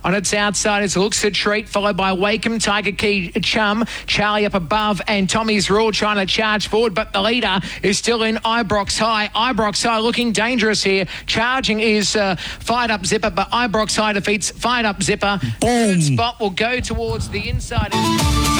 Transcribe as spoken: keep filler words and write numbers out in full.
On its outside is Looks a Treat, followed by Wakeham, Tiger Key, Chum, Charlie up above, and Tommy's Raw trying to charge forward, but the leader is still in Ibrox High. Ibrox High looking dangerous here. Charging is uh, Fired Up Zipper, but Ibrox High defeats Fired Up Zipper. Boom. Third spot will go towards the inside.